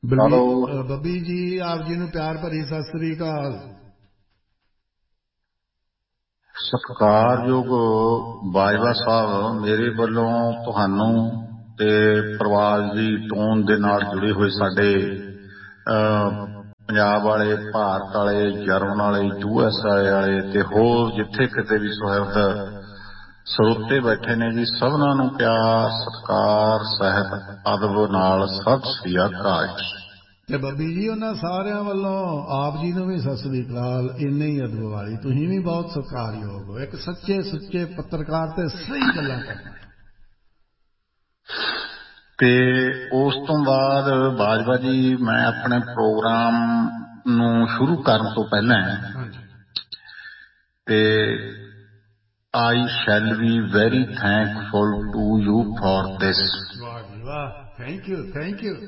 Hello. ਬੱਬੀ ਜੀ ਆਪ ਜੀ ਨੂੰ ਪਿਆਰ ਭਰੀ ਸਤਿ ਸ੍ਰੀ ਅਕਾਲ। ਸਤਿਕਾਰਯੋਗ ਬਾਜਵਾ ਸਾਹਿਬ, ਮੇਰੇ ਵੱਲੋਂ ਤੁਹਾਨੂੰ ਤੇ ਪ੍ਰਵਾਸ ਦੀ ਟੋਨ ਦੇ ਨਾਲ ਜੁੜੇ ਹੋਏ ਸਾਡੇ ਪੰਜਾਬ ਵਾਲੇ, ਭਾਰਤ ਵਾਲੇ, ਜਰਮਨ ਵਾਲੇ, USA ਵਾਲੇ ਤੇ ਹੋਰ ਜਿੱਥੇ ਕਿਤੇ ਵੀ ਸੁਹਿਰਦ ਸਰੋਤੇ ਬੈਠੇ ਨੇ ਜੀ, ਸਭਨਾਂ ਨੂੰ ਪਿਆਰ, ਸਤਿਕਾਰ, ਸਹਿਤ, ਅਦਬ ਨਾਲ ਸਤਿ ਸ੍ਰੀ ਅਕਾਲ ਜੀ। ਤੇ ਬੱਬੀ ਜੀ ਉਹਨਾਂ ਸਾਰਿਆਂ ਵੱਲੋਂ ਆਪ ਜੀ ਨੂੰ ਵੀ ਸਤਿ ਸ੍ਰੀ ਅਕਾਲ। ਇੰਨੇ ਹੀ ਅਦਬ ਵਾਲੀ ਤੁਸੀਂ ਵੀ ਬਹੁਤ ਸਤਿਕਾਰਯੋਗ ਹੋ, ਇੱਕ ਸੱਚੇ ਸੁੱਚੇ ਪੱਤਰਕਾਰ ਤੇ ਸਹੀ ਗੱਲਾਂ ਕਰਨਾ। ਤੇ ਉਸ ਤੋਂ ਬਾਅਦ ਬਾਜਵਾ ਜੀ, ਮੈਂ ਆਪਣੇ ਪ੍ਰੋਗਰਾਮ ਨੂੰ ਸ਼ੁਰੂ ਕਰਨ ਤੋਂ ਪਹਿਲਾਂ ਤੇ I shall be very thankful to you for this। ਵਾਹ ਜੀ ਵਾਹ, ਥੈਂਕ ਯੂ ਥੈਂਕ ਯੂ।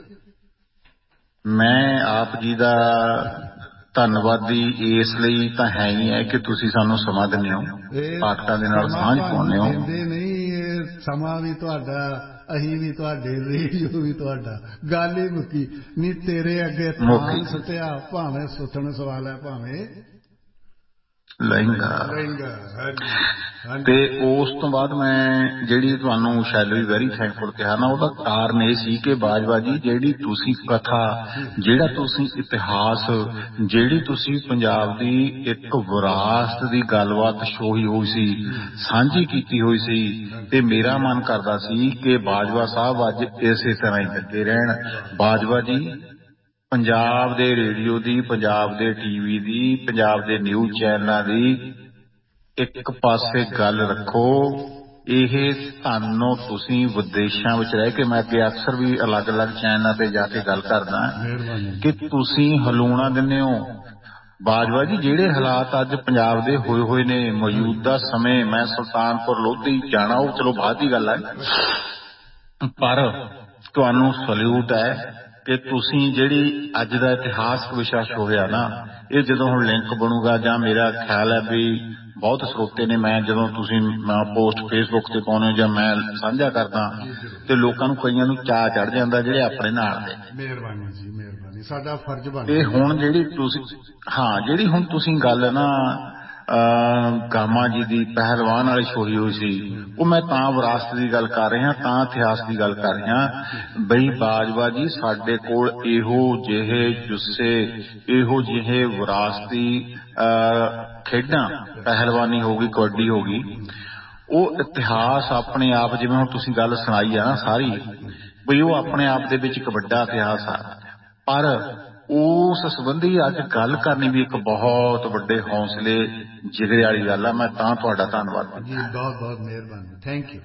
ਮੈਂ ਆਪ ਜੀ ਦਾ ਧੰਨਵਾਦੀ ਇਸ ਲਈ ਤਾਂ ਹੈ ਹੀ ਹੈ ਕਿ ਤੁਸੀਂ ਸਾਨੂੰ ਸਮਾਂ ਦਿੰਦੇ ਹੋ, ਪਾਠਕਾਂ ਦੇ ਨਾਲ ਸਾਂਝ ਪਾਉਂਦੇ ਹੋ। ਦਿੰਦੇ ਨਹੀਂ, ਇਹ ਸਮਾਂ ਵੀ ਤੁਹਾਡਾ, ਅਸੀਂ ਵੀ ਤੁਹਾਡੇ, ਰੇਡੀਓ ਵੀ ਤੁਹਾਡਾ, ਗੱਲ ਹੀ ਮੁੱਕੀ ਨਹੀਂ। ਤੇਰੇ ਅੱਗੇ ਥਾਨ ਸੁੱਟਿਆ, ਭਾਵੇਂ ਸੁੱਟਣ ਸਵਾਲ ਹੈ, ਭਾਵੇਂ ਲਹਿੰਗਾ। ਤੇ ਉਸ ਤੋਂ ਬਾਅਦ ਮੈਂ ਜਿਹੜੀ ਤੁਹਾਨੂੰ ਸ਼ੈਲ ਵੀ ਵੈਰੀ ਥੈਂਕਫੁਲ ਕਿਹਾ ਨਾ, ਉਹਦਾ ਕਾਰਨ ਇਹ ਸੀ ਕਿ ਬਾਜਵਾ ਜੀ, ਜਿਹੜੀ ਤੁਸੀਂ ਕਥਾ, ਜਿਹੜਾ ਤੁਸੀਂ ਇਤਿਹਾਸ, ਜਿਹੜੀ ਤੁਸੀਂ ਪੰਜਾਬ ਦੀ ਇੱਕ ਵਿਰਾਸਤ ਦੀ ਗੱਲਬਾਤ ਛੋਈ ਹੋਈ ਸੀ, ਸਾਂਝੀ ਕੀਤੀ ਹੋਈ ਸੀ, ਤੇ ਮੇਰਾ ਮਨ ਕਰਦਾ ਸੀ ਕਿ ਬਾਜਵਾ ਸਾਹਿਬ ਅੱਜ ਇਸੇ ਤਰ੍ਹਾਂ ਹੀ ਲੱਗੇ ਰਹਿਣ। ਬਾਜਵਾ ਜੀ, ਪੰਜਾਬ ਦੇ ਰੇਡੀਓ ਦੀ, ਪੰਜਾਬ ਦੇ TV ਦੀ, ਪੰਜਾਬ ਦੇ ਨਿਊਜ਼ ਚੈਨਲਾਂ ਦੀ ਇੱਕ ਪਾਸੇ ਗੱਲ ਰੱਖੋ। ਇਹ ਤੁਹਾਨੂੰ ਤੁਸੀਂ ਵਿਦੇਸ਼ਾਂ ਵਿੱਚ ਰਹਿ ਕੇ, ਮੈਂ ਅੱਗੇ ਅਕਸਰ ਵੀ ਅਲੱਗ-ਅਲੱਗ ਚੈਨਲਾਂ ਤੇ ਜਾ ਕੇ ਗੱਲ ਕਰਦਾ ਕਿ ਤੁਸੀਂ ਹਲੂਣਾ ਦਿੰਦੇ ਹੋ। ਬਾਜਵਾ ਜੀ, ਜਿਹੜੇ ਹਾਲਾਤ ਅੱਜ ਪੰਜਾਬ ਦੇ ਹੋਏ ਹੋਏ ਨੇ ਮੌਜੂਦਾ ਸਮੇਂ, ਮੈਂ ਸੁਲਤਾਨਪੁਰ ਲੋਧੀ ਜਾਣਾ, ਉਹ ਚਲੋ ਬਾਅਦ ਦੀ ਗੱਲ ਹੈ, ਪਰ ਤੁਹਾਨੂੰ ਸਲੂਟ ਹੈ ਕਿ ਤੁਸੀਂ ਜਿਹੜੀ ਅੱਜ ਦਾ ਇਤਿਹਾਸਕ ਵਿਸ਼ਾ ਛੋਹਿਆ ਨਾ, ਇਹ ਜਦੋਂ ਹੁਣ ਲਿੰਕ ਬਣੂਗਾ, ਜਾਂ ਮੇਰਾ ਖਿਆਲ ਹੈ ਵੀ ਬਹੁਤ ਸਰੋਤੇ ਨੇ, ਮੈਂ ਜਦੋਂ ਤੁਸੀਂ ਪੋਸਟ ਫੇਸਬੁੱਕ ਤੇ ਪਾਉਂਦੇ ਹੋ ਜਾਂ ਮੈਂ ਸਾਂਝਾ ਕਰਦਾ, ਤੇ ਲੋਕਾਂ ਨੂੰ, ਕਈਆਂ ਨੂੰ ਚਾਅ ਚੜ ਜਾਂਦਾ ਜਿਹੜੇ ਆਪਣੇ ਨਾਲ ਦੇ। ਮਿਹਰਬਾਨੀ ਜੀ, ਮਿਹਰਬਾਨੀ, ਸਾਡਾ ਫਰਜ਼ ਬਣਦਾ। ਤੇ ਹੁਣ ਜਿਹੜੀ ਤੁਸੀਂ, ਜਿਹੜੀ ਹੁਣ ਤੁਸੀਂ ਗੱਲ ਨਾ ਗਾਮਾ ਜੀ ਦੀ ਪਹਿਲਵਾਨ ਵਾਲੀ ਛੋਈ ਹੋਈ ਸੀ, ਉਹ ਮੈਂ ਤਾਂ ਵਿਰਾਸਤ ਦੀ ਗੱਲ ਕਰ ਰਿਹਾ, ਤਾਂ ਇਤਿਹਾਸ ਦੀ ਗੱਲ ਕਰ ਰਿਹਾ ਬਈ ਬਾਜਵਾ ਜੀ, ਸਾਡੇ ਕੋਲ ਇਹੋ ਜਿਹੇ ਜੁੱਸੇ, ਇਹੋ ਜਿਹੇ ਵਿਰਾਸਤੀ ਖੇਡਾਂ, ਪਹਿਲਵਾਨੀ ਹੋ ਗਈ, ਕਬੱਡੀ ਹੋ ਗਈ, ਉਹ ਇਤਿਹਾਸ ਆਪਣੇ ਆਪ, ਜਿਵੇਂ ਹੁਣ ਤੁਸੀਂ ਗੱਲ ਸੁਣਾਈ ਆ ਨਾ ਸਾਰੀ, ਬਈ ਉਹ ਆਪਣੇ ਆਪ ਦੇ ਵਿੱਚ ਇੱਕ ਵੱਡਾ ਇਤਿਹਾਸ ਆ। ਪਰ ਉਸ ਸੰਬੰਧੀ ਅੱਜ ਗੱਲ ਕਰਨੀ ਵੀ ਇੱਕ ਬਹੁਤ ਵੱਡੇ ਹੌਸਲੇ, ਜਿਗਰੇ ਵਾਲੀ ਗੱਲ ਆ। ਮੈਂ ਤਾਂ ਤੁਹਾਡਾ ਧੰਨਵਾਦ ਜੀ, ਬਹੁਤ ਬਹੁਤ ਮਿਹਰਬਾਨੀ, ਥੈਂਕ ਯੂ।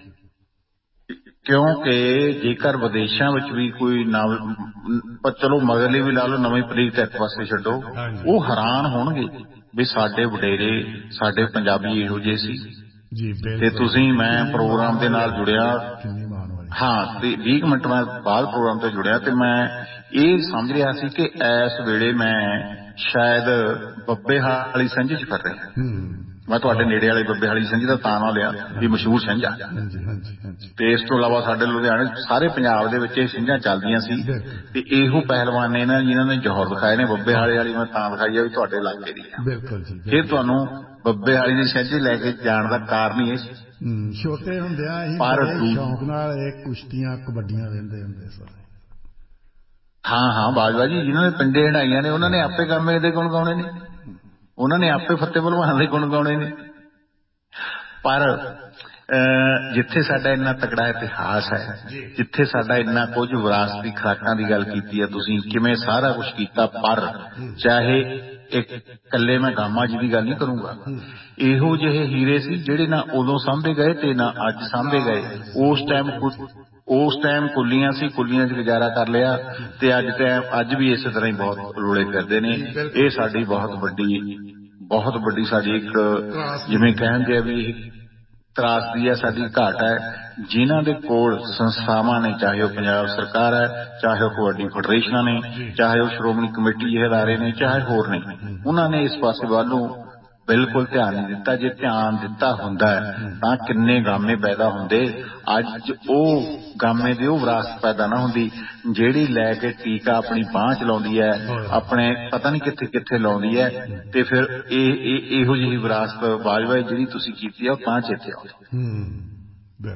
ਕਿਉਂਕਿ ਜੇਕਰ ਵਿਦੇਸ਼ਾਂ ਵਿੱਚ ਵੀ ਕੋਈ ਚਲੋ ਮਗਰਲੀ ਵੀ ਲਾ ਲਓ, ਨਵੀਂ ਪ੍ਰੀਤ ਇੱਕ ਪਾਸੇ ਛੱਡੋ, ਉਹ ਹੈਰਾਨ ਹੋਣਗੇ ਵੀ ਸਾਡੇ ਵਡੇਰੇ, ਸਾਡੇ ਪੰਜਾਬੀ ਇਹੋ ਜਿਹੇ ਸੀ। ਤੇ ਤੁਸੀਂ, ਮੈਂ ਪ੍ਰੋਗਰਾਮ ਦੇ ਨਾਲ ਜੁੜਿਆ, ਤੇ 20 ਮਿੰਟ ਮੈਂ ਬਾਅਦ ਪ੍ਰੋਗਰਾਮ ਤੇ ਜੁੜਿਆ, ਤੇ ਮੈਂ ਇਹ ਸਮਝ ਰਿਹਾ ਸੀ ਕਿ ਇਸ ਵੇਲੇ ਮੈਂ ਸ਼ਾਇਦ ਬੱਬੇਹਾਲੀ ਸੰਝ ਚ ਫਿਰ ਰਿਹਾ। ਮੈਂ ਤੁਹਾਡੇ ਨੇੜੇ ਵਾਲੇ ਬੱਬੇਹਾਲੀ ਸੰਝ ਦਾ ਤਾਂ ਨਾਂ ਲਿਆ ਵੀ ਮਸ਼ਹੂਰ ਸੰਝ ਆ। ਤੇ ਇਸ ਤੋਂ ਇਲਾਵਾ ਸਾਡੇ ਲੁਧਿਆਣੇ, ਸਾਰੇ ਪੰਜਾਬ ਦੇ ਵਿੱਚ ਇਹ ਸਿੰਝਾਂ ਚੱਲਦੀਆਂ ਸੀ, ਤੇ ਇਹੋ ਪਹਿਲਵਾਨ ਨੇ ਨਾ ਜਿਨ੍ਹਾਂ ਨੇ ਜੌਹਰ ਦਿਖਾਏ ਨੇ। ਬੱਬੇਹਾਲੀ ਵਾਲੀ ਮੈਂ ਤਾਂ ਦਿਖਾਈ ਆ ਵੀ ਤੁਹਾਡੇ ਇਲਾਕੇ ਦੀ ਆ। ਫਿਰ ਤੁਹਾਨੂੰ ਬੱਬੇਹਾਲੀ ਦੀ ਸਿੰਝ ਲੈ ਕੇ ਜਾਣ ਦਾ ਕਾਰਨ ਹੀ ਇਹ ਸੀ। ਛੋਟੇ ਹੁੰਦਿਆਂ ਅਸੀਂ ਬੜੇ ਸ਼ੌਂਕ ਨਾਲ ਇਹ ਕੁਸ਼ਤੀਆਂ, ਕਬੱਡੀਆਂ ਵੇਖਦੇ ਹੁੰਦੇ ਸਾਰੇ। ਹਾਂ ਬਾਜਵਾ ਜੀ, ਜਿਨ੍ਹਾਂ ਨੇ ਪਿੰਡੇ ਹੰਢਾਈਆਂ ਨੇ, ਉਹਨਾਂ ਨੇ ਆਪੇ ਗਾਮੇ ਦੇ ਗੁਣ ਗਾਉਣੇ ਨੇ, ਉਹਨਾਂ ਨੇ ਆਪੇ ਫੱਤੇ ਭਲਵਾਨ ਦੇ ਗੁਣ ਗਾਉਣੇ ਨੇ। ਪਰ ਜਿੱਥੇ ਸਾਡਾ ਇੰਨਾ ਤਕੜਾ ਇਤਿਹਾਸ ਹੈ, ਜਿੱਥੇ ਸਾਡਾ ਇੰਨਾ ਕੁਝ ਵਿਰਾਸਤੀ ਖੁਰਾਕਾਂ ਦੀ ਗੱਲ ਕੀਤੀ ਹੈ ਤੁਸੀਂ, ਕਿਵੇਂ ਸਾਰਾ ਕੁਛ ਕੀਤਾ, ਪਰ ਚਾਹੇ ਇਕੱਲੇ ਮੈਂ ਗਾਮਾ ਜੀ ਦੀ ਗੱਲ ਨਹੀਂ ਕਰੂੰਗਾ, ਇਹੋ ਜਿਹੇ ਹੀਰੇ ਸੀ ਜਿਹੜੇ ਨਾ ਉਦੋਂ ਸਾਂਭੇ ਗਏ ਤੇ ਨਾ ਅੱਜ ਸਾਂਭੇ ਗਏ। ਉਸ ਟਾਈਮ ਕੁੱਲੀਆਂ ਸੀ, ਕੁੱਲੀਆਂ 'ਚ ਗੁਜ਼ਾਰਾ ਕਰ ਲਿਆ, ਤੇ ਅੱਜ ਵੀ ਇਸੇ ਤਰ੍ਹਾਂ ਹੀ ਬਹੁਤ ਰੋਲੇ ਫਿਰਦੇ ਨੇ। ਇਹ ਸਾਡੀ ਬਹੁਤ ਵੱਡੀ ਸਾਡੀ ਇੱਕ, ਜਿਵੇਂ ਕਹਿੰਦੇ ਆ ਵੀ ਇਹ ਤਰਾਸਦੀ ਹੈ, ਸਾਡੀ ਘਾਟ ਹੈ। ਜਿਨ੍ਹਾਂ ਦੇ ਕੋਲ ਸੰਸਥਾਵਾਂ ਨੇ, ਚਾਹੇ ਉਹ ਪੰਜਾਬ ਸਰਕਾਰ ਹੈ, ਚਾਹੇ ਉਹ ਕਬੱਡੀ ਫੈਡਰੇਸ਼ਨਾਂ ਨੇ, ਚਾਹੇ ਉਹ ਸ਼੍ਰੋਮਣੀ ਕਮੇਟੀ ਜਿਹੇ ਅਦਾਰੇ ਨੇ, ਚਾਹੇ ਹੋਰ ਨੇ, ਉਹਨਾਂ ਨੇ ਇਸ ਪਾਸੇ ਵੱਲੋਂ ਬਿਲਕੁਲ ਧਿਆਨ ਨਹੀਂ ਦਿੱਤਾ। ਜੇ ਧਿਆਨ ਦਿੱਤਾ ਹੁੰਦਾ ਤਾਂ ਕਿੰਨੇ ਗਾਮੇ ਪੈਦਾ ਹੁੰਦੇ। ਅੱਜ ਉਹ ਗਾਮੇ ਦੀ ਉਹ ਵਿਰਾਸਤ ਪੈਦਾ ਨਾ ਹੁੰਦੀ ਜਿਹੜੀ ਲੈ ਕੇ ਟੀਕਾ ਆਪਣੀ ਬਾਂਹ ਚ ਲਾਉਂਦੀ ਹੈ, ਆਪਣੇ ਪਤਾ ਨਹੀਂ ਕਿੱਥੇ ਕਿੱਥੇ ਲਾਉਂਦੀ ਹੈ, ਤੇ ਫਿਰ ਇਹੋ ਜਿਹੀ ਵਿਰਾਸਤ ਬਾਜਵਾ ਜਿਹੜੀ ਤੁਸੀਂ ਕੀਤੀ ਆ ਉਹ ਤਾਂ ਚੇਤੇ ਆਉਂਦੀ।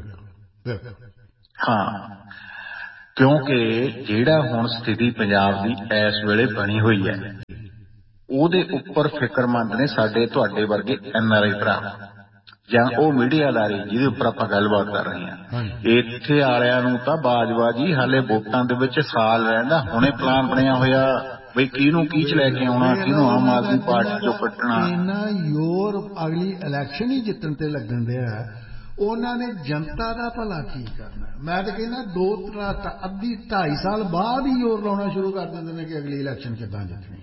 ਹਾਂ, ਕਿਉਂਕਿ ਜਿਹੜਾ ਹੁਣ ਸਥਿਤੀ ਪੰਜਾਬ ਦੀ ਇਸ ਵੇਲੇ ਬਣੀ ਹੋਈ ਹੈ ਉਹਦੇ ਉੱਪਰ ਫਿਕਰਮੰਦ ਨੇ ਸਾਡੇ ਤੁਹਾਡੇ ਵਰਗੇ NRI ਭਰਾ ਜਾਂ ਉਹ ਮੀਡੀਆ ਅਦਾਰੇ ਜਿਹਦੇ ਉੱਪਰ ਆਪਾਂ ਗੱਲਬਾਤ ਕਰ ਰਹੇ ਹਾਂ। ਇੱਥੇ ਵਾਲਿਆਂ ਨੂੰ ਤਾਂ ਬਾਜਵਾ ਜੀ ਹਾਲੇ ਵੋਟਾਂ ਦੇ ਵਿੱਚ ਸਾਲ ਰਹਿੰਦਾ, ਹੁਣੇ ਪਲਾਨ ਬਣਿਆ ਹੋਇਆ ਬਈ ਕਿਹਨੂੰ ਕੀ ਚ ਲੈ ਕੇ ਆਉਣਾ, ਕਿਹਨੂੰ ਆਮ ਆਦਮੀ ਪਾਰਟੀ ਚੋਂ ਕੱਢਣਾ। ਇੰਨਾ ਜ਼ੋਰ ਅਗਲੀ ਇਲੈਕਸ਼ਨ ਹੀ ਜਿੱਤਣ ਤੇ ਲੱਗਣ ਦਿਆ, ਉਹਨਾਂ ਨੇ ਜਨਤਾ ਦਾ ਭਲਾ ਕੀ ਕਰਨਾ। ਮੈਂ ਤਾਂ ਕਹਿੰਦਾ 2.5 ਸਾਲ ਬਾਅਦ ਹੀ ਜ਼ੋਰ ਲਾਉਣਾ ਸ਼ੁਰੂ ਕਰ ਦਿੰਦੇ ਨੇ ਕਿ ਅਗਲੀ ਇਲੈਕਸ਼ਨ ਕਿੱਦਾਂ ਜਿੱਤਣੀ।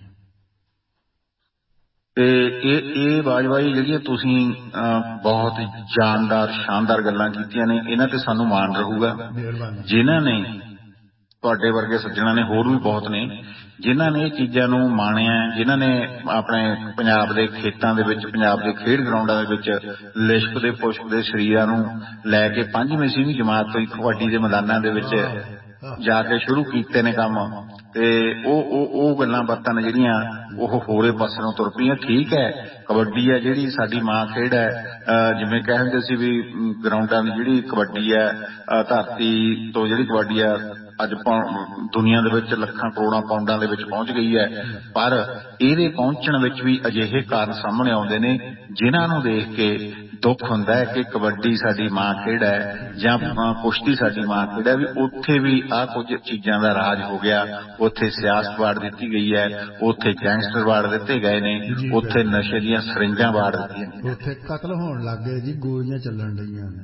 ਤੇ ਇਹ ਬਾਜਵਾਈ ਜਿਹੜੀਆਂ ਤੁਸੀਂ ਬਹੁਤ ਜਾਨਦਾਰ ਸ਼ਾਨਦਾਰ ਗੱਲਾਂ ਕੀਤੀਆਂ ਨੇ, ਇਹਨਾਂ ਤੇ ਸਾਨੂੰ ਮਾਣ ਰਹੂਗਾ। ਜਿਨ੍ਹਾਂ ਨੇ ਤੁਹਾਡੇ ਵਰਗੇ ਸੱਜਣਾਂ ਨੇ, ਹੋਰ ਵੀ ਬਹੁਤ ਨੇ ਜਿਨ੍ਹਾਂ ਨੇ ਇਹ ਚੀਜ਼ਾਂ ਨੂੰ ਮਾਣਿਆ, ਜਿਨ੍ਹਾਂ ਨੇ ਆਪਣੇ ਪੰਜਾਬ ਦੇ ਖੇਤਾਂ ਦੇ ਵਿੱਚ, ਪੰਜਾਬ ਦੇ ਖੇਡ ਗਰਾਊਂਡਾਂ ਦੇ ਵਿੱਚ ਲਿਸ਼ਕਦੇ ਪੁਸ਼ਕਦੇ ਸਰੀਰਾਂ ਨੂੰ ਲੈ ਕੇ 5ਵੀਂ 6ਵੀਂ ਜਮਾਤ ਤੋਂ ਹੀ ਕਬੱਡੀ ਦੇ ਮੈਦਾਨਾਂ ਦੇ ਵਿੱਚ ਜਾ ਕੇ ਸ਼ੁਰੂ ਕੀਤੇ ਨੇ ਕੰਮ। ਤੇ ਉਹ ਗੱਲਾਂ ਬਾਤਾਂ ਨੇ ਜਿਹੜੀਆਂ ਉਹ ਹੋਰੇ ਪਾਸੇ ਨੂੰ ਤੁਰ ਪਈਆਂ। ਠੀਕ ਹੈ, ਕਬੱਡੀ ਹੈ ਜਿਹੜੀ ਸਾਡੀ ਮਾਂ ਖੇਡ ਹੈ, ਜਿਵੇਂ ਕਹਿੰਦੇ ਸੀ ਵੀ ਗਰਾਊਂਡਾਂ ਦੀ ਜਿਹੜੀ ਕਬੱਡੀ ਹੈ, ਧਰਤੀ ਤੋਂ ਜਿਹੜੀ ਕਬੱਡੀ ਹੈ ਅੱਜ ਦੁਨੀਆ ਦੇ ਵਿੱਚ ਲੱਖਾਂ ਕਰੋੜਾਂ ਪਾਉਂਡਾਂ ਦੇ ਵਿੱਚ ਪਹੁੰਚ ਗਈ ਹੈ। ਪਰ ਇਹਦੇ ਪਹੁੰਚਣ ਵਿੱਚ ਵੀ ਅਜਿਹੇ ਕਾਰਨ ਸਾਹਮਣੇ ਆਉਂਦੇ ਨੇ ਜਿਨ੍ਹਾਂ ਨੂੰ ਦੇਖ ਕੇ ਦੁੱਖ ਹੁੰਦਾ ਹੈ ਕਿ ਕਬੱਡੀ ਸਾਡੀ ਮਾਂ ਖੇਡ ਹੈ ਜਾਂ ਕੁਸ਼ਤੀ ਸਾਡੀ ਮਾਂ ਖੇਡ ਹੈ, ਵੀ ਉੱਥੇ ਵੀ ਆਹ ਕੁਝ ਚੀਜ਼ਾਂ ਦਾ ਰਾਜ ਹੋ ਗਿਆ। ਉੱਥੇ ਸਿਆਸਤ ਵਾੜ ਦਿੱਤੀ ਗਈ ਹੈ, ਉੱਥੇ ਗੈਂਗਸਟਰ ਵਾੜ ਦਿੱਤੇ ਗਏ ਨੇ, ਉੱਥੇ ਨਸ਼ੇ ਦੀਆਂ ਸਰਿੰਜਾਂ ਵਾੜ ਦਿੱਤੀਆਂ ਗਈਆਂ, ਉੱਥੇ ਕਤਲ ਹੋਣ ਲੱਗ ਗਏ ਜੀ, ਗੋਲੀਆਂ ਚੱਲਣ ਡਈਆਂ ਨੇ।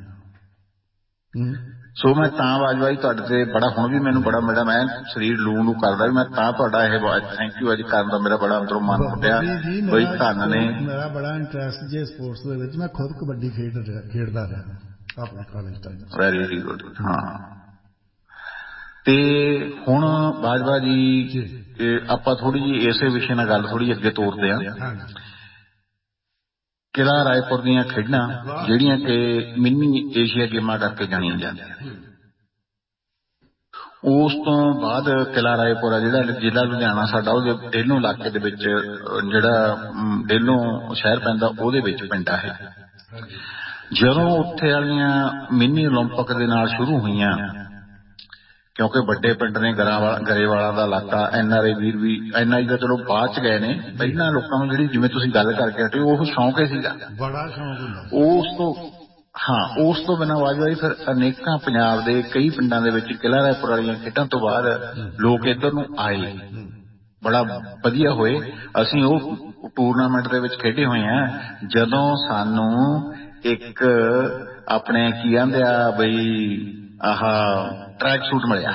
ਸੋ ਮੈਂ ਤਾਂ ਬਾਜਵਾਈ ਤੁਹਾਡੇ ਤੇ ਬੜਾ, ਹੁਣ ਵੀ ਮੈਨੂੰ ਬੜਾ ਮੇਰਾ ਮੈਂ ਸਰੀਰ ਲੂ ਲੂ ਕਰਦਾ ਵੀ ਮੈਂ ਤਾਂ ਤੁਹਾਡਾ ਇਹ ਥੈਂਕ ਯੂ ਅੱਜ ਕਰਨ ਦਾ ਮੇਰਾ ਬੜਾ ਅੰਦਰੋਂ ਮਨ ਫੁੱਟਿਆ ਬਈ ਧੰਨ ਨੇ। ਮੇਰਾ ਬੜਾ ਇੰਟਰਸਟ ਜੇ ਸਪੋਰਟਸ ਦੇ ਵਿੱਚ, ਮੈਂ ਖੁਦ ਕਬੱਡੀ ਖੇਡਦਾ ਰਿਹਾ ਆਪਣੇ ਕਾਲਜ ਟਾਈਮ। Very good. ਹਾਂ, ਤੇ ਹੁਣ ਬਾਜਵਾ ਜੀ ਆਪਾਂ ਥੋੜੀ ਜਿਹੀ ਇਸੇ ਵਿਸ਼ੇ ਨਾਲ ਗੱਲ ਥੋੜੀ ਅੱਗੇ ਤੋਰਦੇ ਹਾਂ। ਕਿਲ੍ਹਾ ਰਾਏਪੁਰ ਦੀਆਂ ਖੇਡਾਂ ਜਿਹੜੀਆਂ ਕਿ ਮਿੰਨੀ ਏਸ਼ੀਆ ਗੇਮਾਂ ਕਰਕੇ ਜਾਣੀਆਂ ਜਾਂਦੀਆਂ, ਉਸ ਤੋਂ ਬਾਅਦ ਕਿਲ੍ਹਾ ਰਾਏਪੁਰ ਆ ਜਿਹੜਾ ਜ਼ਿਲ੍ਹਾ ਲੁਧਿਆਣਾ ਸਾਡਾ, ਉਹਦੇ ਡੇਲੋਂ ਇਲਾਕੇ ਦੇ ਵਿੱਚ ਜਿਹੜਾ ਡੇਲੋਂ ਸ਼ਹਿਰ ਪੈਂਦਾ ਉਹਦੇ ਵਿੱਚ ਪਿੰਡ ਆ ਇਹ। ਜਦੋਂ ਉੱਥੇ ਵਾਲੀਆਂ ਮਿੰਨੀ ਓਲੰਪਿਕ ਦੇ ਨਾਲ ਸ਼ੁਰੂ ਹੋਈਆਂ, ਕਿਉਂਕਿ ਵੱਡੇ ਪਿੰਡ ਨੇ ਗਰੇਵਾਲਾ ਦਾ ਇਲਾਕਾ, NRI ਵੀਰ ਵੀ NRI ਦਾ ਚਲੋ ਬਾਅਦ ਚ ਗਏ ਨੇ, ਪਹਿਲਾਂ ਲੋਕਾਂ ਨੂੰ ਜਿਹੜੀ ਜਿਵੇਂ ਤੁਸੀਂ ਗੱਲ ਕਰਕੇ ਹਟੇ ਉਹ ਸ਼ੌਂਕ ਹੀ ਸੀਗਾ, ਬੜਾ ਸ਼ੌਂਕ ਹੁੰਦਾ। ਉਸ ਤੋਂ ਬਿਨਾਂ ਬਾਜਵਾਈ ਫਿਰ ਅਨੇਕਾਂ ਪੰਜਾਬ ਦੇ ਕਈ ਪਿੰਡਾਂ ਦੇ ਵਿੱਚ ਕਿਲ੍ਹਾ ਰਾਏਪੁਰ ਵਾਲੀਆਂ ਖੇਡਾਂ ਤੋਂ ਬਾਅਦ ਲੋਕ ਇੱਧਰ ਨੂੰ ਆਏ, ਬੜਾ ਵਧੀਆ ਹੋਏ। ਅਸੀਂ ਉਹ ਟੂਰਨਾਮੈਂਟ ਦੇ ਵਿੱਚ ਖੇਡੇ ਹੋਏ ਹਾਂ ਜਦੋਂ ਸਾਨੂੰ ਇੱਕ ਆਪਣੇ ਕੀ ਕਹਿੰਦੇ ਆ ਬਈ ਆਹ ਟਰੈਕ ਸੂਟ ਮਿਲਿਆ।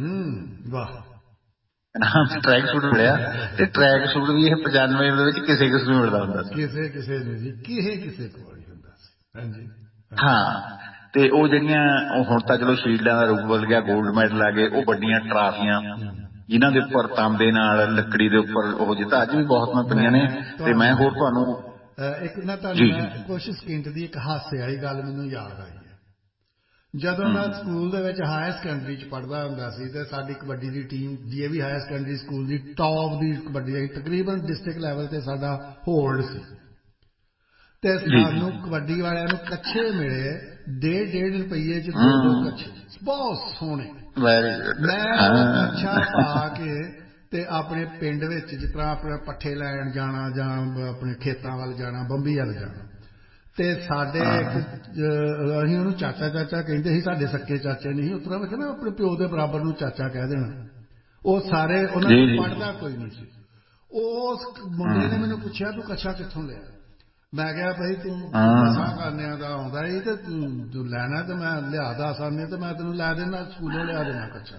ਟਰੈਕ ਸੂਟ ਮਿਲਿਆ, ਤੇ ਟਰੈਕ ਸੂਟ ਵੀ ਇਹ 95 ਦੇ ਵਿੱਚ ਕਿਸੇ ਨੂੰ ਮਿਲਦਾ ਹੁੰਦਾ ਸੀ, ਕਿਸੇ ਨੂੰ ਜੀ ਕਿਸੇ ਕੋਲ ਹੀ ਹੁੰਦਾ ਸੀ। ਹਾਂਜੀ ਹਾਂ, ਤੇ ਉਹ ਜਿਹੜੀਆਂ ਹੁਣ ਤਾਂ ਚਲੋ ਸ਼ੀਲਡਾਂ ਦਾ ਰੂਪ ਬਦਲ ਗਿਆ, 골ਡ ਮੈਡਲ ਆ ਗਏ, ਉਹ ਵੱਡੀਆਂ ਟਰਾਫੀਆਂ ਜਿਨ੍ਹਾਂ ਦੇ ਉੱਪਰ ਤਾਂਬੇ ਨਾਲ ਲੱਕੜੀ ਦੇ ਉੱਪਰ ਉਹ ਜਿੱਦਾਂ ਅੱਜ ਵੀ ਬਹੁਤ ਮੈਂ ਪਈਆਂ ਨੇ। ਤੇ ਮੈਂ ਹੋਰ ਤੁਹਾਨੂੰ ਇੱਕ ਨਾ ਤੁਹਾਨੂੰ ਕੁਝ ਸਕਿੰਟ ਦੀ ਇੱਕ ਹਾਸੇ ਵਾਲੀ ਗੱਲ ਮੈਨੂੰ ਯਾਦ ਆਈ ਹੈ। ਜਦੋਂ ਮੈਂ ਸਕੂਲ ਦੇ ਵਿੱਚ ਹਾਇਰ ਸੈਕੰਡਰੀ 'ਚ ਪੜ੍ਹਦਾ ਹੁੰਦਾ ਸੀ ਤੇ ਸਾਡੀ ਕਬੱਡੀ ਦੀ team DAV higher secondary school ਦੀ ਟੌਪ ਦੀ ਕਬੱਡੀ, ਤਕਰੀਬਨ ਡਿਸਟ੍ਰਿਕਟ ਲੈਵਲ ਤੇ ਸਾਡਾ ਹੋਲਡ ਸੀ, ਤੇ ਸਾਨੂੰ ਕਬੱਡੀ ਵਾਲਿਆਂ ਨੂੰ ਕੱਛੇ ਮਿਲੇ 1.5 ਰੁਪਏ 'ਚ 2 ਕੱਛੇ, ਬਹੁਤ ਸੋਹਣੇ। ਮੈਂ ਉਹ ਕੱਛਾ ਪਾ ਕੇ ਤੇ ਆਪਣੇ ਪਿੰਡ ਵਿੱਚ ਜਿਸ ਤਰ੍ਹਾਂ ਆਪਣੇ ਪੱਠੇ ਲੈਣ ਜਾਣਾ ਜਾਂ ਆਪਣੇ ਖੇਤਾਂ ਵੱਲ ਜਾਣਾ, ਬੰਬੀ ਵੱਲ ਜਾਣਾ, ਤੇ ਸਾਡੇ ਇੱਕ ਅਸੀਂ ਉਹਨੂੰ ਚਾਚਾ ਕਹਿੰਦੇ ਸੀ, ਸਾਡੇ ਸੱਕੇ ਚਾਚੇ ਨਹੀਂ ਸੀ, ਉਸ ਤਰ੍ਹਾਂ ਮੈਂ ਨਾ ਆਪਣੇ ਪਿਓ ਦੇ ਬਰਾਬਰ ਨੂੰ ਚਾਚਾ ਕਹਿ ਦੇਣਾ। ਉਹ ਸਾਰੇ ਉਹਨਾਂ ਨੂੰ ਪੜ੍ਹਦਾ ਕੋਈ ਨਹੀਂ ਸੀ। ਉਸ ਮੁੰਡੇ ਨੇ ਮੈਨੂੰ ਪੁੱਛਿਆ ਤੂੰ ਕੱਛਾ ਕਿੱਥੋਂ ਲਿਆ? ਮੈਂ ਕਿਹਾ ਭਾਈ ਤੂੰ 10 ਖਾਨਿਆਂ ਦਾ ਆਉਂਦਾ ਸੀ ਤੇ ਤੂੰ ਲੈਣਾ ਤੇ ਮੈਂ ਲਿਆ 10 ਆਨੇ ਤੇ ਮੈਂ ਤੈਨੂੰ ਲੈ ਦੇਣਾ, ਸਕੂਲੋਂ ਲਿਆ ਦੇਣਾ ਕੱਛਾ।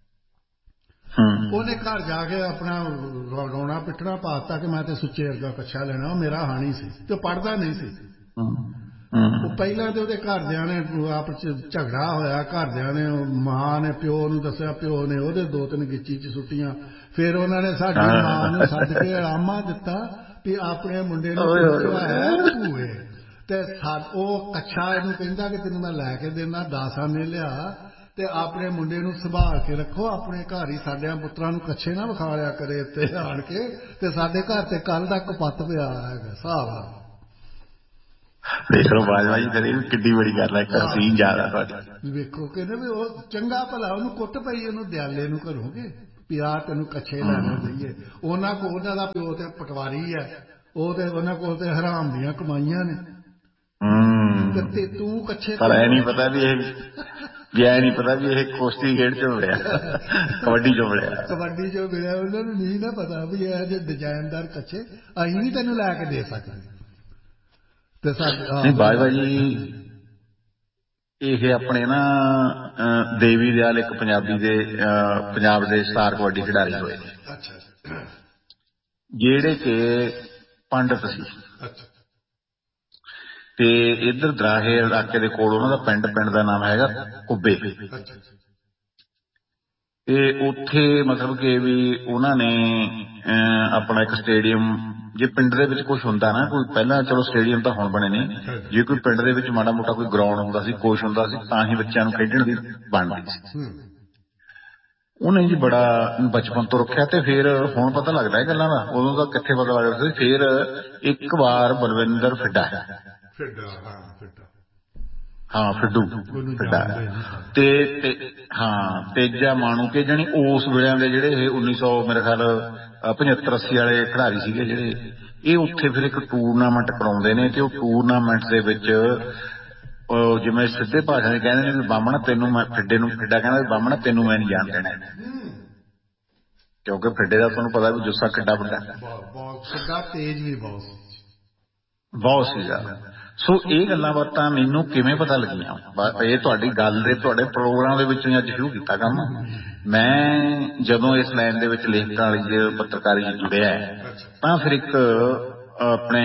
ਉਹਨੇ ਘਰ ਜਾ ਕੇ ਆਪਣਾ ਰੋਣਾ ਪਿੱਟਣਾ ਪਾਤਾ ਕਿ ਮੈਂ ਤੇ ਸੁੱਚੇ ਵਰਗਾ ਕੱਛਾ ਲੈਣਾ, ਉਹ ਮੇਰਾ ਹਾਣੀ ਸੀ ਤੇ ਪੜ੍ਹਦਾ ਨਹੀਂ ਸੀ। ਉਹ ਪਹਿਲਾਂ ਤੇ ਉਹਦੇ ਘਰਦਿਆਂ ਨੇ ਆਪਸ ਚ ਝਗੜਾ ਹੋਇਆ, ਘਰਦਿਆਂ ਨੇ ਮਾਂ ਨੇ ਪਿਓ ਨੂੰ ਦੱਸਿਆ, ਪਿਓ ਨੇ ਉਹਦੇ 2-3 ਗਿੱਚੀ ਚ ਸੁੱਟੀਆਂ। ਫਿਰ ਉਹਨਾਂ ਨੇ ਸਾਡੀ ਮਾਂ ਨੂੰ ਸੱਦ ਕੇ ਆਰਾਮਾ ਦਿੱਤਾ ਵੀ ਆਪਣੇ ਮੁੰਡੇ ਨੂੰ ਹੈ ਭੂਏ ਤੇ ਉਹ ਕੱਛਾ ਇਹਨੂੰ ਕਹਿੰਦਾ ਕਿ ਤੈਨੂੰ ਮੈਂ ਲੈ ਕੇ ਦੇਣਾ 10 ਆਨੇ ਲਿਆ ਤੇ ਆਪਣੇ ਮੁੰਡੇ ਨੂੰ ਸੰਭਾਲ ਕੇ ਰੱਖੋ ਆਪਣੇ ਘਰ ਹੀ ਸਾਡਿਆਂ ਪੁੱਤਰਾਂ ਨੂੰ ਕੱਛੇ ਨਾ ਵਿਖਾ ਲਿਆ ਕਰੇ ਇੱਥੇ ਆਣ ਕੇ ਤੇ ਸਾਡੇ ਘਰ ਤੇ ਕੱਲ ਦਾ ਕਪੱਤ ਪਿਆ ਹੈਗਾ ਹਿਸਾਬ ਨਾਲ। ਦੇਖ ਲਓ ਬਾਜਵਾ ਜੀ ਕਰੇ ਕਿੱਡੀ ਬੜੀ ਗੱਲ ਹੈ ਸੀਨ ਜ਼ਿਆਦਾ ਤੁਹਾਡੀ। ਵੇਖੋ ਕਹਿੰਦੇ ਵੀ ਉਹ ਚੰਗਾ ਭਲਾ ਉਹਨੂੰ ਕੁੱਟ ਪਈ ਉਹਨੂੰ ਦਿਆਲੇ ਨੂੰ ਘਰੋਂਗੇ ਵੀ ਆ ਤੈਨੂੰ ਕੱਛੇ ਲੈਣੇ ਦਈਏ। ਉਹਨਾਂ ਕੋਲ ਉਹਨਾਂ ਦਾ ਪਿਓ ਤੇ ਪਟਵਾਰੀ ਹੈ ਉਹ ਤੇ ਉਹਨਾਂ ਕੋਲ ਤੇ ਹਰਾਮ ਦੀਆਂ ਕਮਾਈਆਂ ਨੇ ਤੇ ਤੂੰ ਕੱਛੇ ਪਰ ਐ ਨਹੀਂ ਪਤਾ ਵੀ ਇਹ ਨਹੀਂ ਪਤਾ ਵੀ ਇਹ ਕੁਸ਼ਤੀ ਖੇਡ ਚੋਂ ਮਿਲਿਆ ਕਬੱਡੀ ਚੋਂ ਮਿਲਿਆ ਉਹਨਾਂ ਨੂੰ ਨਹੀਂ ਨਾ ਪਤਾ ਵੀ ਇਹ ਜਿਹੇ ਡਿਜ਼ਾਈਨਦਾਰ ਕੱਛੇ ਅਸੀਂ ਨਹੀਂ ਤੈਨੂੰ ਲੈ ਕੇ ਦੇ ਸਕਦੇ। ਤੇ ਸਾਡੇ ਬਾਜਵਾ ਜੀ ਇਹ ਆਪਣੇ ਨਾ ਦੇਵੀ ਦਿਆਲ ਇੱਕ ਪੰਜਾਬ ਦੇ ਸਟਾਰ ਕਬੱਡੀ ਖਿਡਾਰੀ ਹੋਏ ਜਿਹੜੇ ਕਿ ਪੰਡਤ ਸੀ ਤੇ ਇੱਧਰ ਦਰਾਹੇ ਇਲਾਕੇ ਦੇ ਕੋਲ ਉਹਨਾਂ ਦਾ ਪਿੰਡ ਦਾ ਨਾਮ ਹੈਗਾ ਕੁੱਬੇ ਤੇ ਉੱਥੇ ਮਤਲਬ ਕਿ ਵੀ ਉਹਨਾਂ ਨੇ ਆਪਣਾ ਇੱਕ ਸਟੇਡੀਅਮ ਜੇ ਪਿੰਡ ਦੇ ਵਿੱਚ ਕੁਛ ਹੁੰਦਾ ਨਾ ਕੋਈ ਪਹਿਲਾਂ ਚਲੋ ਸਟੇਡੀਅਮ ਤਾਂ ਹੁਣ ਬਣੇ ਨੇ ਜੇ ਕੋਈ ਪਿੰਡ ਦੇ ਵਿੱਚ ਮਾੜਾ ਮੋਟਾ ਕੋਈ ਗਰਾਊਂਡ ਹੁੰਦਾ ਸੀ ਕੁਛ ਹੁੰਦਾ ਸੀ ਤਾਂ ਹੀ ਬੱਚਿਆਂ ਨੂੰ ਖੇਡਣ ਦੀ ਬਣਦੀ ਸੀ। ਉਹਨੇ ਜੀ ਬੜਾ ਬਚਪਨ ਤੋਂ ਰੱਖਿਆ ਤੇ ਫਿਰ ਹੁਣ ਪਤਾ ਲੱਗਦਾ ਇਹ ਗੱਲਾਂ ਦਾ ਉਦੋਂ ਤਾਂ ਕਿੱਥੇ ਪਤਾ ਲੱਗਦਾ ਸੀ। ਫਿਰ ਇੱਕ ਵਾਰ ਬਲਵਿੰਦਰ ਫਿੱਡਾ ਫਿੱਡੂ ਤੇ ਤੇਜਾ ਮਾਣੂਕੇ ਜਾਣੀ ਉਸ ਵੇਲਿਆਂ ਦੇ ਜਿਹੜੇ ਇਹ 1900 ਮੇਰੇ ਖਿਆਲ 75-80 ਵਾਲੇ ਖਿਡਾਰੀ ਸੀਗੇ ਜਿਹੜੇ ਇਹ ਉੱਥੇ ਫਿਰ ਇੱਕ ਟੂਰਨਾਮੈਂਟ ਕਰਾਉਂਦੇ ਨੇ ਤੇ ਉਹ ਟੂਰਨਾਮੈਂਟ ਦੇ ਵਿੱਚ ਜਿਵੇਂ ਸਿੱਧੇ ਭਾਸ਼ਾ ਦੇ ਕਹਿੰਦੇ ਨੇ ਵੀ ਬਾਹਮਣਾ ਤੈਨੂੰ ਮੈਂ ਫਿੱਡਾ ਕਹਿੰਦਾ ਵੀ ਬਾਹਮਣਾ ਤੈਨੂੰ ਮੈਂ ਨਹੀਂ ਜਾਣ ਦੇਣਾ ਕਿਉਂਕਿ ਫਿੱਡੇ ਦਾ ਤੁਹਾਨੂੰ ਪਤਾ ਵੀ ਜੁੱਸਾ ਕਿੱਡਾ ਵੱਡਾ ਤੇਜ਼ ਵੀ ਬਹੁਤ ਸੀਗਾ। ਸੋ ਇਹ ਗੱਲਾਂ ਬਾਤਾਂ ਮੈਨੂੰ ਕਿਵੇਂ ਪਤਾ ਲੱਗੀਆਂ ਇਹ ਤੁਹਾਡੀ ਗੱਲ ਦੇ ਤੁਹਾਡੇ ਪ੍ਰੋਗਰਾਮ ਦੇ ਵਿੱਚੋਂ ਅੱਜ ਸ਼ੁਰੂ ਕੀਤਾ ਕੰਮ। ਮੈਂ ਜਦੋਂ ਇਸ ਲਾਈਨ ਦੇ ਵਿੱਚ ਲੇਖਕਾਂ ਵਾਲੀ ਪੱਤਰਕਾਰੀ ਚ ਜੁੜਿਆ ਤਾਂ ਫਿਰ ਇੱਕ ਆਪਣੇ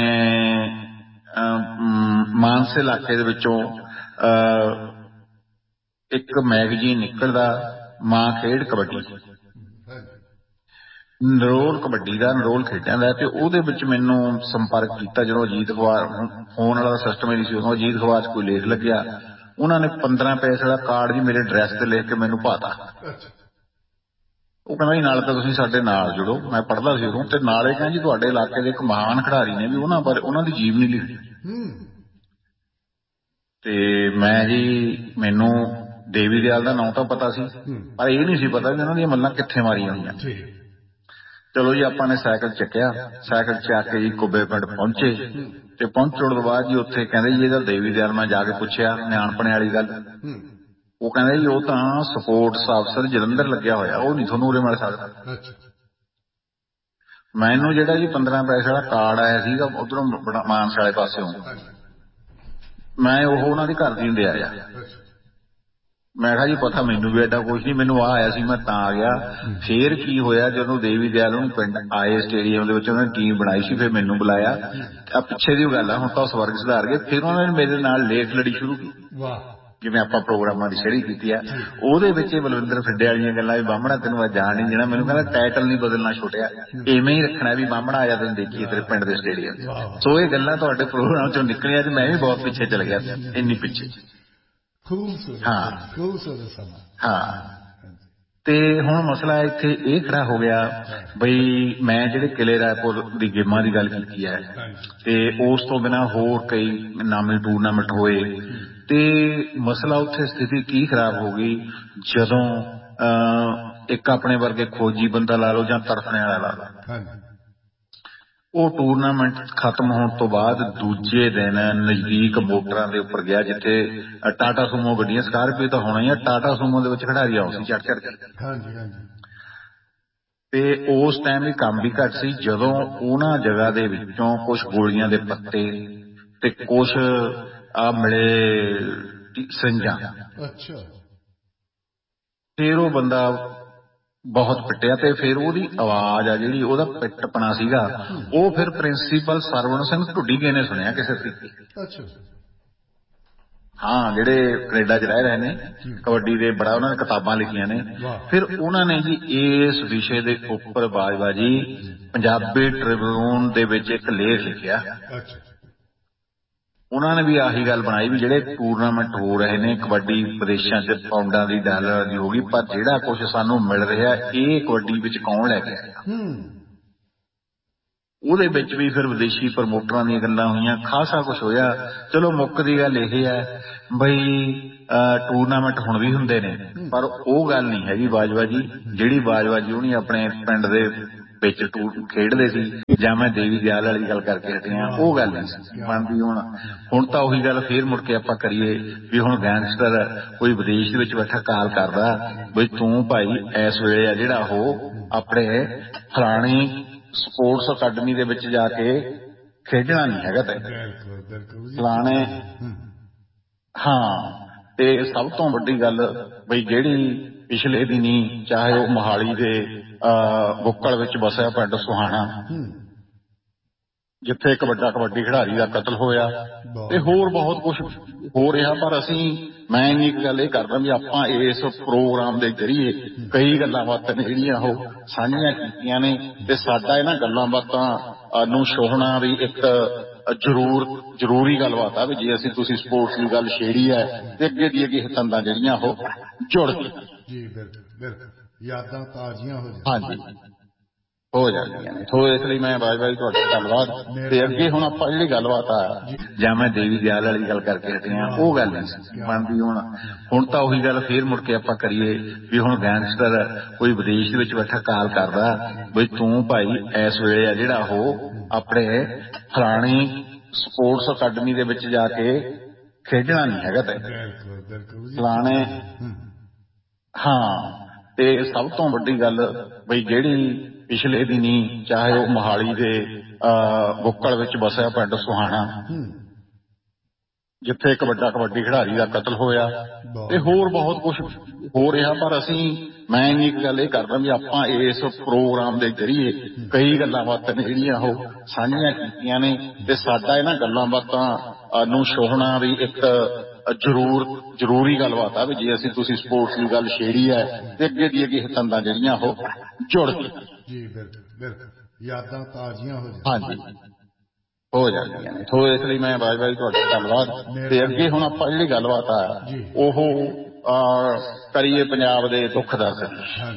ਮਾਨਸੇ ਇਲਾਕੇ ਦੇ ਵਿੱਚੋਂ ਇੱਕ ਮੈਗਜ਼ੀਨ ਨਿਕਲਦਾ ਮਾਂ ਖੇਡ ਕਬੱਡੀ ਨਰੋਲ ਕਬੱਡੀ ਦਾ ਨਰੋਲ ਖੇਡਾਂ ਦਾ ਤੇ ਉਹਦੇ ਵਿੱਚ ਮੈਨੂੰ ਸੰਪਰਕ ਕੀਤਾ ਜਦੋਂ ਅਜੀਤ ਅਖਬਾਰ ਫੋਨ ਵਾਲਾ ਸਿਸਟਮ ਹੀ ਨਹੀਂ ਸੀ ਉਦੋਂ ਅਜੀਤ ਅਖਬਾਰ 'ਚ ਕੋਈ ਲੇਖ ਲੱਗਿਆ ਉਹਨਾਂ ਨੇ 15 ਪੈਸੇ ਦਾ ਕਾਰਡ ਜੀ ਮੇਰੇ ਐਡਰੈਸ ਤੇ ਲਿਖ ਕੇ ਮੈਨੂੰ ਪਾਤਾ। ਉਹ ਕਹਿੰਦਾ ਜੀ ਨਾਲ ਤਾਂ ਤੁਸੀਂ ਸਾਡੇ ਨਾਲ ਜੁੜੋ ਮੈਂ ਪੜ੍ਹਦਾ ਸੀ ਉਦੋਂ ਤੇ ਨਾਲੇ ਕਹਿੰਦਾ ਜੀ ਤੁਹਾਡੇ ਇਲਾਕੇ ਦੇ ਇੱਕ ਮਹਾਨ ਖਿਡਾਰੀ ਨੇ ਵੀ ਉਹਨਾਂ ਬਾਰੇ ਉਹਨਾਂ ਦੀ ਜੀਵਨੀ ਲਿਖੀ ਤੇ ਮੈਂ ਜੀ ਮੈਨੂੰ ਦੇਵੀ ਦਿਆਲ ਦਾ ਨਾਂ ਤਾਂ ਪਤਾ ਸੀ ਪਰ ਇਹ ਨਹੀਂ ਸੀ ਪਤਾ ਵੀ ਉਹਨਾਂ ਦੀਆਂ ਮੱਲਾਂ ਕਿੱਥੇ ਮਾਰੀਆਂ ਹੋਈਆਂ। ਚਲੋ ਜੀ ਆਪਾਂ ਨੇ ਸਾਈਕਲ ਚੱਕਿਆ ਸਾਈਕਲ ਚੱਕ ਕੇ ਜੀ ਕੁੱਬੇ ਪਿੰਡ ਪਹੁੰਚੇ ਤੇ ਪਹੁੰਚਣ ਤੋਂ ਬਾਅਦ ਜੀ ਉੱਥੇ ਕਹਿੰਦੇ ਜੀ ਇਹਦਾ ਦੇਵੀ ਦਿਆਲ ਮੈਂ ਜਾ ਕੇ ਪੁੱਛਿਆ ਨਿਆਣਪਣੇ ਵਾਲੀ ਗੱਲ ਉਹ ਕਹਿੰਦੇ ਜੀ ਉਹ ਤਾਂ ਸਪੋਰਟਸ ਅਫਸਰ ਜਲੰਧਰ ਲੱਗਿਆ ਹੋਇਆ ਉਹ ਨਹੀਂ ਤੁਹਾਨੂੰ ਉਰੇ ਮਿਲ ਸਕਦਾ। ਮੈਨੂੰ ਜਿਹੜਾ ਜੀ 15 ਪੈਸੇ ਵਾਲਾ ਕਾਰਡ ਆਇਆ ਸੀਗਾ ਉਧਰੋਂ ਮਾਨਸਾ ਵਾਲੇ ਪਾਸਿਓਂ ਮੈਂ ਉਹ ਉਹਨਾਂ ਦੇ ਘਰ ਦੀ ਹੁੰਦੇ ਆਇਆ ਮੈਂ ਕਿਹਾ ਜੀ ਪਤਾ ਮੈਨੂੰ ਵੀ ਐਡਾ ਕੁਛ ਨਹੀਂ ਮੈਨੂੰ ਆਇਆ ਸੀ ਮੈਂ ਤਾਂ ਆ ਗਿਆ। ਫੇਰ ਕੀ ਹੋਇਆ ਜਦੋਂ ਦੇਵੀ ਦਿਆਲ ਨੂੰ ਪਿੰਡ ਆਏ ਸਟੇਡੀਅਮ ਦੇ ਵਿੱਚ ਉਹਨਾਂ ਨੇ ਟੀਮ ਬਣਾਈ ਸੀ ਫਿਰ ਮੈਨੂੰ ਬੁਲਾਇਆ ਆ ਪਿੱਛੇ ਦੀ ਗੱਲ ਆ ਹੁਣ ਤਾਂ ਸਵਰਗ ਸੁਧਾਰ ਗਏ ਫਿਰ ਉਹਨਾਂ ਨੇ ਮੇਰੇ ਨਾਲ ਲੇਖ ਲੜੀ ਸ਼ੁਰੂ ਕੀਤੀ ਜਿਵੇਂ ਆਪਾਂ ਪ੍ਰੋਗਰਾਮਾਂ ਦੀ ਸ਼ੇਅਰੀ ਕੀਤੀ ਆ ਉਹਦੇ ਵਿੱਚ ਬਲਵਿੰਦਰ ਫਿੱਡੇ ਵਾਲੀਆਂ ਗੱਲਾਂ ਵੀ ਬਾਹਮਣਾ ਤੈਨੂੰ ਅੱਜ ਜਾਣ ਨਹੀਂ ਦੇਣਾ ਮੈਨੂੰ ਕਹਿੰਦਾ ਟਾਈਟਲ ਨਹੀਂ ਬਦਲਣਾ ਛੋਟਿਆ ਇਵੇਂ ਹੀ ਰੱਖਣਾ ਵੀ ਬਾਹਮਣਾ ਆ ਜਾ ਤੈਨੂੰ ਦੇਖੀਏ ਤੇਰੇ ਪਿੰਡ ਦੇ ਸਟੇਡੀਅਮ। ਸੋ ਇਹ ਗੱਲਾਂ ਤੁਹਾਡੇ ਪ੍ਰੋਗਰਾਮ ਚੋਂ ਨਿਕਲੀਆਂ ਤੇ ਮੈਂ ਵੀ ਬਹੁਤ ਪਿੱਛੇ ਚਲ ਗਿਆ ਇੰਨੀ ਪਿੱਛੇ। ਤੇ ਹੁਣ ਮਸਲਾ ਇੱਥੇ ਇਹ ਖੜਾ ਹੋ ਗਿਆ ਬਈ ਮੈਂ ਜਿਹੜੇ ਕਿਲੇ ਰਾਏਪੁਰ ਦੀ ਗੇਮਾਂ ਦੀ ਗੱਲ ਕੀਤੀ ਹੈ ਤੇ ਉਸ ਤੋਂ ਬਿਨਾਂ ਹੋਰ ਕਈ ਨਾਮੀ ਟੂਰਨਾਮੈਂਟ ਹੋਏ ਤੇ ਮਸਲਾ ਉੱਥੇ ਸਥਿਤੀ ਕੀ ਖਰਾਬ ਹੋ ਗਈ ਜਦੋਂ ਇੱਕ ਆਪਣੇ ਵਰਗੇ ਖੋਜੀ ਬੰਦਾ ਲਾ ਲਓ ਜਾਂ ਤੜਫਣੇ ਵਾਲਾ ਲਾ ਲਓ ਉਹ ਟੂਰਨਾਮੈਂਟ ਖਤਮ ਹੋਣ ਤੋਂ ਬਾਅਦ ਦੂਜੇ ਦਿਨ ਨਜ਼ਦੀਕ ਮੋਟਰਾਂ ਦੇ ਉੱਪਰ ਗਿਆ ਜਿੱਥੇ ਟਾਟਾ ਸੂਮੋ ਗੱਡੀਆਂ ਸਕਾਰਪੀਓ ਤਾਂ ਹੋਣਾ ਹੀ ਆ ਟਾਟਾ ਸੂਮੋ ਦੇ ਵਿੱਚ ਖਿਡਾਰੀ ਆਉਂ ਸੀ ਚੜ ਕੇ ਤੇ ਉਸ ਟਾਈਮ ਇਹ ਕੰਮ ਵੀ ਘੱਟ ਸੀ ਜਦੋਂ ਉਹਨਾਂ ਜਗ੍ਹਾ ਦੇ ਵਿੱਚੋਂ ਕੁਛ ਗੋਲੀਆਂ ਦੇ ਪੱਤੇ ਤੇ ਕੁਛ ਆ ਮਿਲੇ ਸਿੰਜਾਂ ਫਿਰ ਉਹ ਬੰਦਾ ਬਹੁਤ ਪਿੱਟਿਆ ਤੇ ਫਿਰ ਉਹਦੀ ਆਵਾਜ਼ ਆ ਜਿਹੜੀ ਉਹਦਾ ਪਿੱਟਪਣਾ ਸੀਗਾ ਉਹ ਫਿਰ ਪ੍ਰਿੰਸੀਪਲ ਸਰਵਣ ਸਿੰਘ ਢੁੱਡੀਗੇ ਨੇ ਸੁਣਿਆ ਕਿਸੇ ਤਰੀਕੇ ਹਾਂ ਜਿਹੜੇ ਕੈਨੇਡਾ 'ਚ ਰਹਿ ਰਹੇ ਨੇ, ਕਬੱਡੀ ਦੇ ਬੜਾ ਉਹਨਾਂ ਨੇ ਕਿਤਾਬਾਂ ਲਿਖੀਆਂ ਨੇ। ਫਿਰ ਉਹਨਾਂ ਨੇ ਜੀ ਇਸ ਵਿਸ਼ੇ ਦੇ ਉੱਪਰ ਬਾਜਵਾ ਜੀ ਪੰਜਾਬੀ ਟ੍ਰਿਬਿਊਨ ਦੇ ਵਿੱਚ ਇੱਕ ਲੇਖ ਲਿਖਿਆ। ਉਹਨਾਂ ਨੇ ਵੀ ਆਹੀ ਗੱਲ ਬਣਾਈ ਵੀ ਜਿਹੜੇ ਟੂਰਨਾਮੈਂਟ ਹੋ ਰਹੇ ਨੇ ਕਬੱਡੀ ਵਿਦੇਸ਼ਾਂ 'ਚ ਪਾਉਂਡਾਂ ਦੀ, ਡਾਲਰਾਂ ਦੀ ਹੋ ਗਈ, ਪਰ ਜਿਹੜਾ ਕੁਝ ਸਾਨੂੰ ਮਿਲ ਰਿਹਾ ਇਹ ਕਬੱਡੀ ਵਿੱਚ ਕੌਣ ਲੈ ਕੇ ਆਏਗਾ। ਉਹਦੇ ਵਿੱਚ ਵੀ ਫਿਰ ਵਿਦੇਸ਼ੀ ਪ੍ਰਮੋਟਰਾਂ ਦੀਆਂ ਗੱਲਾਂ ਹੋਈਆਂ, ਖਾਸਾ ਕੁਛ ਹੋਇਆ। ਚਲੋ ਮੁੱਕ ਦੀ ਗੱਲ ਇਹ ਹੈ ਬਈ ਟੂਰਨਾਮੈਂਟ ਹੁਣ ਵੀ ਹੁੰਦੇ ਨੇ, ਪਰ ਉਹ ਗੱਲ ਨਹੀਂ ਹੈਗੀ ਬਾਜਵਾ ਜੀ ਜਿਹੜੀ ਬਾਜਵਾ ਜੀ ਉਹਨੀ ਆਪਣੇ ਪਿੰਡ ਦੇ ਵਿੱਚ ਖੇਡਦੇ ਸੀ, ਜਾਂ ਮੈਂ ਦੇਵੀ ਦਿਆਲ ਵਾਲੀ ਗੱਲ ਕਰਕੇ ਹਟੇ ਹਾਂ, ਉਹ ਗੱਲ ਨਹੀਂ ਸੀ ਬਣਦੀ। ਹੁਣ ਤਾਂ ਉਹੀ ਗੱਲ ਫੇਰ ਮੁੜ ਕੇ ਆਪਾਂ ਕਰੀਏ ਵੀ ਹੁਣ ਗੈਂਗਸਟਰ ਕੋਈ ਵਿਦੇਸ਼ ਦੇ ਵਿੱਚ ਬੈਠਾ ਕਾਲ ਕਰਦਾ ਬਈ ਤੂੰ ਭਾਈ ਇਸ ਵੇਲੇ ਆ ਜਿਹੜਾ ਉਹ ਆਪਣੇ ਫਲਾਣੀ ਸਪੋਰਟਸ ਅਕੈਡਮੀ ਦੇ ਵਿੱਚ ਜਾ ਕੇ ਖੇਡਣਾ ਨਹੀਂ ਹੈਗਾ ਤੈਨੂੰ ਫਲਾਣੇ। ਹਾਂ, ਤੇ ਸਭ ਤੋਂ ਵੱਡੀ ਗੱਲ ਬਈ ਜਿਹੜੀ ਪਿਛਲੇ ਦਿਨੀ ਚਾਹੇ ਉਹ ਮੋਹਾਲੀ ਦੇ ਬੁੱਕਲ ਵਿੱਚ ਵਸਿਆ ਪਿੰਡ ਸੁਹਾਣਾ, ਜਿੱਥੇ ਇੱਕ ਵੱਡਾ ਕਬੱਡੀ ਖਿਡਾਰੀ ਦਾ ਕਤਲ ਹੋਇਆ, ਤੇ ਹੋਰ ਬਹੁਤ ਕੁਛ ਹੋ ਰਿਹਾ। ਪਰ ਮੈਂ ਇੰਨੀ ਇੱਕ ਗੱਲ ਇਹ ਕਰਦਾ ਵੀ ਆਪਾਂ ਇਸ ਪ੍ਰੋਗਰਾਮ ਦੇ ਜ਼ਰੀਏ ਕਈ ਗੱਲਾਂ ਬਾਤਾਂ ਨੇ ਜਿਹੜੀਆਂ ਉਹ ਸਾਂਝੀਆਂ ਕੀਤੀਆਂ ਨੇ, ਤੇ ਸਾਡਾ ਇਹਨਾਂ ਗੱਲਾਂ ਬਾਤਾਂ ਨੂੰ ਛੋਹਣਾ ਵੀ ਇੱਕ ਜ਼ਰੂਰੀ ਗੱਲਬਾਤ ਆ ਵੀ ਜੇ ਤੁਸੀਂ ਸਪੋਰਟਸ ਦੀ ਗੱਲ ਛੇੜੀ ਹੈ ਤੇ ਅੱਗੇ ਦੀ ਅੱਗੇ ਤੰਦਾਂ ਜਿਹੜੀਆਂ ਉਹ ਜੁੜ ਗਈਆਂ ਜੀ। ਬਿਲਕੁਲ ਯਾਦਾਂ ਤਾਜ਼ੀਆਂ ਹੋ ਜਾਂਦੀਆਂ। ਹਾਂਜੀ, ਹੋ ਜਾਂਦੀਆਂ ਨੇ। ਸੋ ਇਸ ਲਈ ਮੈਂ ਬਾਈ ਤੁਹਾਡਾ ਧੰਨਵਾਦ। ਤੇ ਅੱਗੇ ਹੁਣ ਆਪਾਂ ਜਿਹੜੀ ਗੱਲਬਾਤ ਆ, ਜਾਂ ਮੈਂ ਦੇਵੀ ਦਿਆਲ ਵਾਲੀ ਗੱਲ ਕਰਕੇ ਹਟੇ ਹਾਂ, ਉਹ ਗੱਲ ਨਹੀਂ ਸੀ ਬਣਦੀ। ਹੁਣ ਤਾਂ ਉਹੀ ਗੱਲ ਫੇਰ ਮੁੜ ਕੇ ਆਪਾਂ ਕਰੀਏ ਵੀ ਹੁਣ ਗੈਂਗਸਟਰ ਕੋਈ ਵਿਦੇਸ਼ ਦੇ ਵਿੱਚ ਬੈਠਾ ਕਾਲ ਕਰਦਾ ਬਈ ਤੂੰ ਭਾਈ ਇਸ ਵੇਲੇ ਆ ਜਿਹੜਾ ਉਹ ਆਪਣੇ ਫਲਾਣੀ ਸਪੋਰਟਸ ਅਕੈਡਮੀ ਦੇ ਵਿੱਚ ਜਾ ਕੇ ਖੇਡਣਾ ਨਹੀਂ ਹੈਗਾ ਤੈਨੂੰ ਫਲਾਣੇ। ਹਾਂ, ਤੇ ਸਭ ਤੋਂ ਵੱਡੀ ਗੱਲ ਬਈ ਜਿਹੜੀ ਪਿਛਲੇ ਦਿਨੀ ਚਾਹੇ ਉਹ ਮੋਹਾਲੀ ਦੇ ਬੁੱਕਲ ਵਿੱਚ ਵਸਿਆ ਪਿੰਡ ਸੁਹਾਣਾ, ਜਿੱਥੇ ਇੱਕ ਵੱਡਾ ਕਬੱਡੀ ਖਿਡਾਰੀ ਦਾ ਕਤਲ ਹੋਇਆ, ਤੇ ਹੋਰ ਬਹੁਤ ਕੁਛ ਹੋ ਰਿਹਾ। ਪਰ ਮੈਂ ਇੰਨੀ ਇੱਕ ਗੱਲ ਇਹ ਕਰਦਾ ਵੀ ਆਪਾਂ ਇਸ ਪ੍ਰੋਗਰਾਮ ਦੇ ਜ਼ਰੀਏ ਕਈ ਗੱਲਾਂ ਬਾਤਾਂ ਨੇ ਜਿਹੜੀਆਂ ਉਹ ਸਾਂਝੀਆਂ ਕੀਤੀਆਂ ਨੇ, ਤੇ ਸਾਡਾ ਇਹਨਾਂ ਗੱਲਾਂ ਬਾਤਾਂ ਨੂੰ ਛੋਹਣਾ ਵੀ ਇੱਕ ਜ਼ਰੂਰੀ ਗੱਲਬਾਤ ਆ ਵੀ ਜੇ ਤੁਸੀਂ ਸਪੋਰਟਸ ਦੀ ਗੱਲ ਛੇੜੀ ਹੈ ਤੇ ਅੱਗੇ ਦੀ ਅੱਗੇ ਤੰਦਾਂ ਜਿਹੜੀਆਂ ਉਹ ਜੁੜ ਗਈਆਂ ਜੀ। ਬਿਲਕੁਲ ਯਾਦਾਂ ਤਾਜ਼ੀਆਂ ਹੋ ਜਾਂਦੀਆਂ। ਹਾਂਜੀ, ਹੋ ਜਾਂਦੀਆਂ ਨੇ। ਸੋ ਇਸ ਲਈ ਮੈਂ ਬਾਈ ਤੁਹਾਡਾ ਧੰਨਵਾਦ। ਤੇ ਅੱਗੇ ਹੁਣ ਆਪਾਂ ਜਿਹੜੀ ਗੱਲਬਾਤ ਆ ਉਹ ਕਰੀਏ ਪੰਜਾਬ ਦੇ ਦੁੱਖ ਦਰਦ ਦੀ।